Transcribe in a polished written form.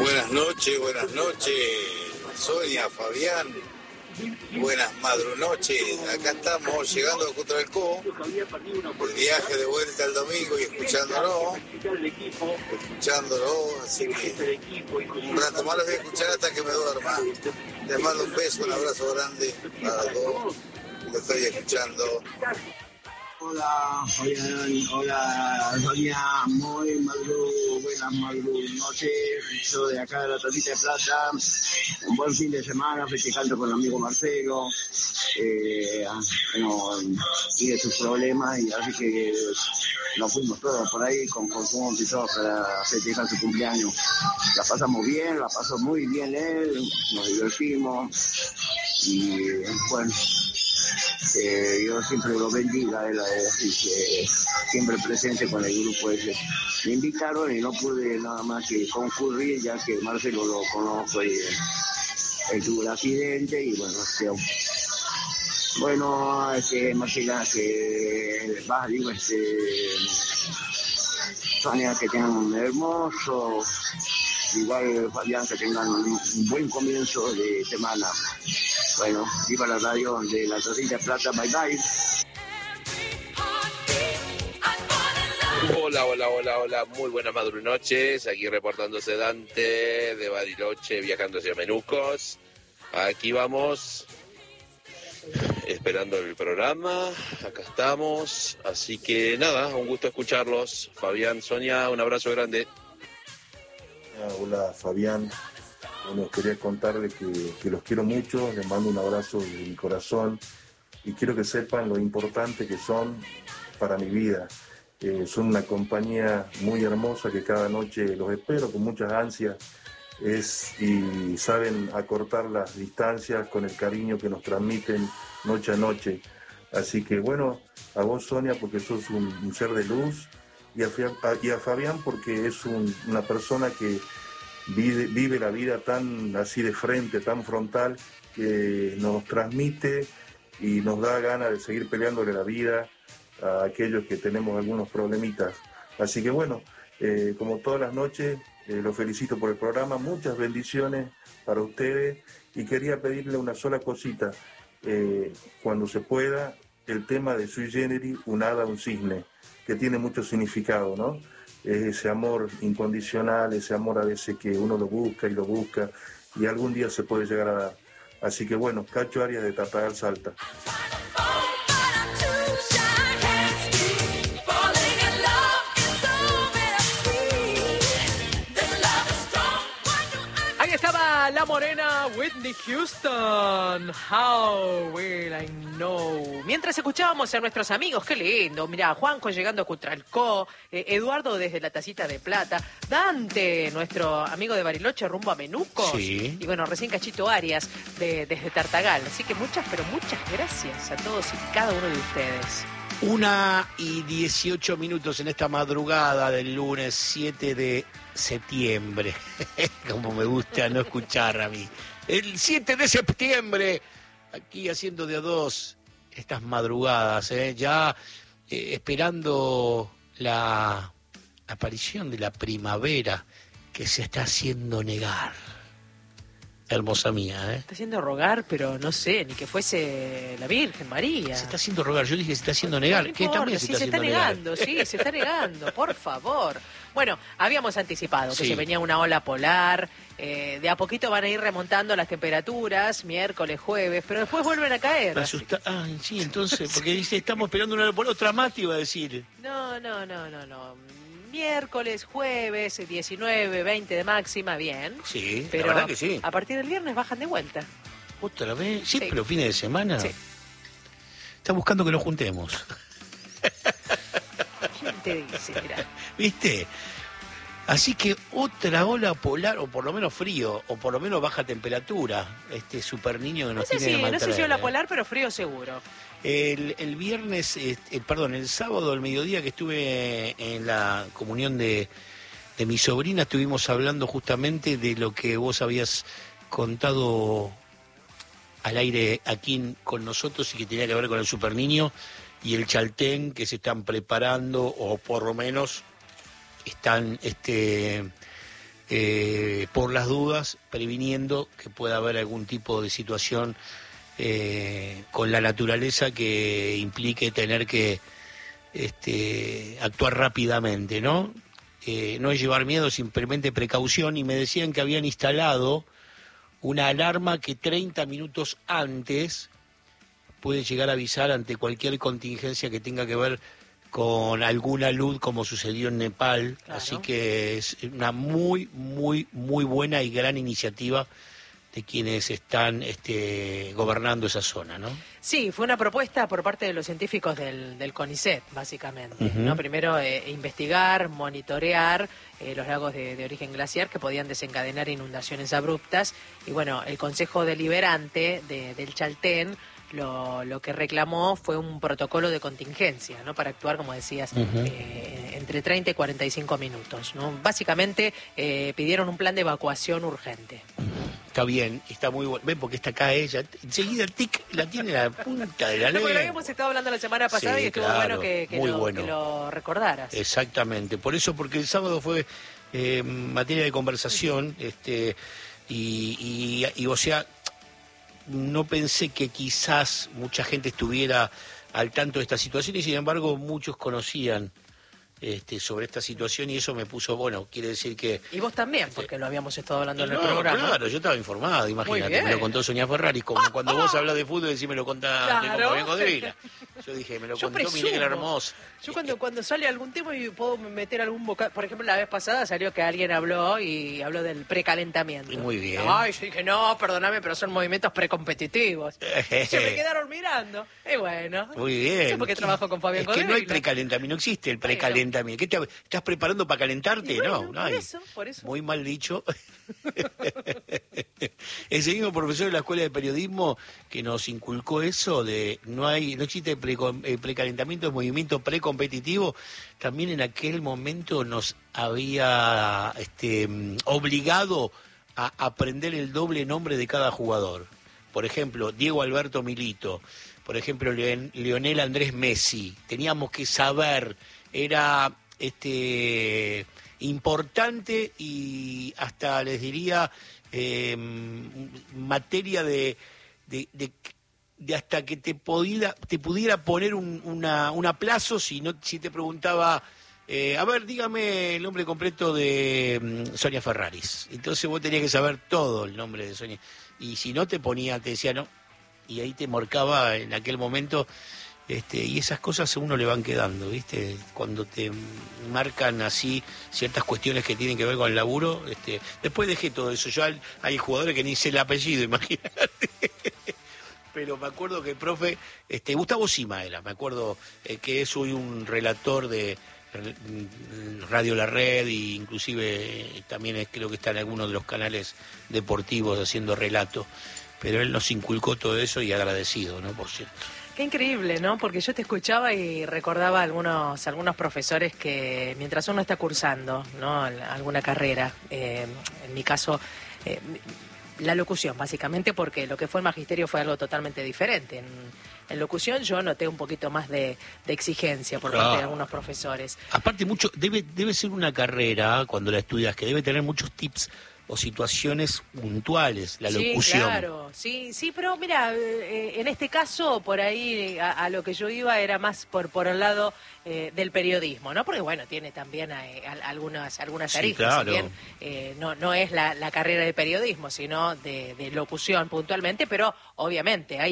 Buenas noches, Sonia, Fabián, buenas madrunoches. Acá estamos llegando a Cutralcó, el viaje de vuelta el domingo y escuchándolo, así que un rato más los voy a escuchar hasta que me duerma. Les mando un beso, un abrazo grande a los dos, lo estoy escuchando. Hola, Fabián, hola, Sonia, buenas noches, yo de acá de la Tacita de Plata, un buen fin de semana, festejando con el amigo Marcelo, tiene sus problemas y así que nos fuimos todos por ahí con consumo y todo para festejar su cumpleaños. La pasamos bien, la pasó muy bien él, nos divertimos y bueno. Yo siempre lo bendiga, él siempre presente con el grupo ese. Me invitaron y no pude nada más que concurrir, ya que Marcelo lo conozco y él tuvo el accidente y Marcela, Sonia, que tengan un hermoso, igual Fabián, que tengan un buen comienzo de semana. Bueno, viva la radio de la Tacita de Plata, bye bye. Hola, muy buenas madrunoches, aquí reportándose Dante de Bariloche, viajando hacia Menucos. Aquí vamos, esperando el programa, acá estamos, así que nada, un gusto escucharlos. Fabián, Sonia, un abrazo grande. Hola Fabián, bueno, quería contarles que los quiero mucho, les mando un abrazo de mi corazón y quiero que sepan lo importante que son para mi vida. Son una compañía muy hermosa que cada noche los espero con muchas ansias y saben acortar las distancias con el cariño que nos transmiten noche a noche. Así que bueno, a vos Sonia porque sos un ser de luz y a Fabián porque es una persona que vive la vida tan así de frente, tan frontal, que nos transmite y nos da ganas de seguir peleándole la vida a aquellos que tenemos algunos problemitas. Así que bueno, como todas las noches, los felicito por el programa, muchas bendiciones para ustedes y quería pedirle una sola cosita, cuando se pueda, el tema de Sui Generis, un hada, un cisne, que tiene mucho significado, ¿no? Ese amor incondicional, ese amor a veces que uno lo busca y algún día se puede llegar a dar. Así que bueno, Cacho Arias de Tartagal, Salta. Ahí estaba la morena Whitney Houston. How will I know? Mientras escuchábamos a nuestros amigos, qué lindo. Mirá, Juanjo llegando a Cutralcó, Eduardo desde la Tacita de Plata, Dante, nuestro amigo de Bariloche, rumbo a Menucos. Sí. Y bueno, recién Cachito Arias desde Tartagal. Así que muchas gracias a todos y cada uno de ustedes. 1:18 en esta madrugada del lunes 7 de septiembre. Como me gusta no escuchar a mí. El 7 de septiembre, aquí haciendo de a dos estas madrugadas, ya esperando la aparición de la primavera que se está haciendo negar. Hermosa mía, Está haciendo rogar, pero no sé, ni que fuese la Virgen María. Se está haciendo rogar, yo dije se está haciendo negar. No ¿Qué importa, también se está negando, sí, se está negando, por favor. Bueno, habíamos anticipado que se venía una ola polar, de a poquito van a ir remontando las temperaturas, miércoles, jueves, pero después vuelven a caer. Sí, entonces, porque dice, estamos esperando una ola polar, otra más te iba a decir. No. Miércoles, jueves, 19, 20 de máxima, bien. Sí, pero la verdad que sí. A partir del viernes bajan de vuelta. ¿Otra vez? Sí, pero fines de semana. Sí. Está buscando que nos juntemos. ¿Quién te dice? Mirá. ¿Viste? Así que otra ola polar, o por lo menos frío, o por lo menos baja temperatura. Este super niño que nos tiene de maltraer. No sé si ola polar, pero frío seguro. El viernes, el sábado al mediodía que estuve en la comunión de mi sobrina, estuvimos hablando justamente de lo que vos habías contado al aire aquí con nosotros y que tenía que ver con el super niño y el Chaltén, que se están preparando, o por lo menos están por las dudas, previniendo que pueda haber algún tipo de situación con la naturaleza que implique tener que actuar rápidamente, ¿no? No es llevar miedo, simplemente precaución, y me decían que habían instalado una alarma que 30 minutos antes puede llegar a avisar ante cualquier contingencia que tenga que ver con alguna luz, como sucedió en Nepal. Claro. Así que es una muy, muy, muy buena y gran iniciativa de quienes están gobernando esa zona, ¿no? Sí, fue una propuesta por parte de los científicos del CONICET, básicamente, ¿no? Primero, investigar, monitorear los lagos de origen glaciar que podían desencadenar inundaciones abruptas. Y bueno, el Consejo Deliberante del Chaltén lo que reclamó fue un protocolo de contingencia, ¿no? Para actuar, como decías, entre 30 y 45 minutos, ¿no? Básicamente pidieron un plan de evacuación urgente. Está bien, está muy bueno. Ven, porque está acá ella. Enseguida la tiene la punta de la lengua. Porque lo habíamos estado hablando la semana pasada, sí, y estuvo bueno que lo recordaras. Exactamente. Por eso, porque el sábado fue materia de conversación, y o sea, no pensé que quizás mucha gente estuviera al tanto de esta situación, y sin embargo muchos conocían sobre esta situación, y eso me puso, bueno, quiere decir que... Y vos también, porque lo habíamos estado hablando en el programa. Claro, yo estaba informado, imagínate, me lo contó Sonia Ferrari, como cuando vos hablas de fútbol, decís, me lo contaste, claro, como bien Codrila. Yo dije, me lo contó mi negra hermosa. Yo cuando sale algún tema y puedo meter algún vocal, por ejemplo, la vez pasada salió que alguien habló del precalentamiento. Muy bien. Ay, yo dije, no, perdóname, pero son movimientos precompetitivos. Se me quedaron mirando. Y bueno. Muy bien. Eso porque trabajo con Fabián Codrila. Es que no hay precalentamiento, no existe el precalentamiento. ¿Qué estás preparando para calentarte? Bueno, no hay. Por eso. Muy mal dicho. El segundo profesor de la Escuela de Periodismo que nos inculcó eso de no existe precalentamiento, es movimiento precompetitivo, también en aquel momento nos había obligado a aprender el doble nombre de cada jugador. Por ejemplo, Diego Alberto Milito, por ejemplo, Lionel Andrés Messi. Teníamos que saber, era importante, y hasta les diría materia de hasta que te pudiera poner un aplazo si te preguntaba, a ver, dígame el nombre completo de Sonia Ferraris. Entonces vos tenías que saber todo el nombre de Sonia, y si no te decía no, y ahí te marcaba en aquel momento. Y esas cosas a uno le van quedando, ¿viste? Cuando te marcan así ciertas cuestiones que tienen que ver con el laburo, después dejé todo eso. Yo hay jugadores que ni sé el apellido, imagínate. Pero me acuerdo que el profe, Gustavo Sima era, me acuerdo que es hoy un relator de Radio La Red, e inclusive también creo que está en algunos de los canales deportivos haciendo relato. Pero él nos inculcó todo eso, y agradecido, ¿no? Por cierto. Qué increíble, ¿no? Porque yo te escuchaba y recordaba algunos profesores que mientras uno está cursando, ¿no?, alguna carrera, en mi caso, la locución, básicamente, porque lo que fue el magisterio fue algo totalmente diferente. En locución yo noté un poquito más de exigencia por parte de algunos profesores. Aparte, debe ser una carrera, cuando la estudias, que debe tener muchos tips o situaciones puntuales, la locución. Sí, claro, sí, pero mira, en este caso, por ahí a lo que yo iba era más por el lado del periodismo, ¿no? Porque bueno, tiene también algunas aristas, claro. Si bien no es la carrera de periodismo, sino de locución puntualmente, pero obviamente hay